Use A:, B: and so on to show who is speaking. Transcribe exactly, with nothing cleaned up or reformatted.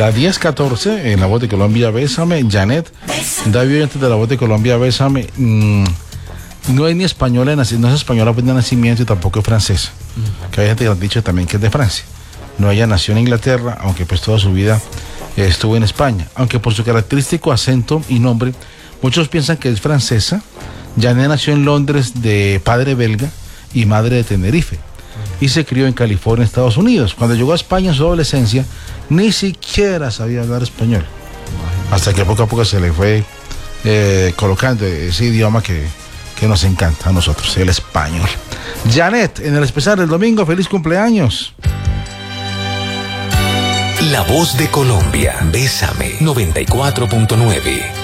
A: La diez catorce, en La Voz de Colombia, Bésame, Janet. David, oyente de La Voz de Colombia, Bésame. Mmm, no es ni española, no es española pues, de nacimiento y tampoco es francesa. Uh-huh. Que hay gente que ha dicho también que es de Francia. No, ella nació en Inglaterra, aunque pues toda su vida eh, estuvo en España. Aunque por su característico acento y nombre, muchos piensan que es francesa. Janet nació en Londres de padre belga y madre de Tenerife. Y se crió en California, Estados Unidos. Cuando llegó a España en su adolescencia, ni siquiera sabía hablar español. Hasta que poco a poco se le fue eh, colocando ese idioma que, que nos encanta a nosotros, el español. Janet, en el especial del domingo, feliz cumpleaños.
B: La Voz de Colombia, Bésame, noventa y cuatro punto nueve.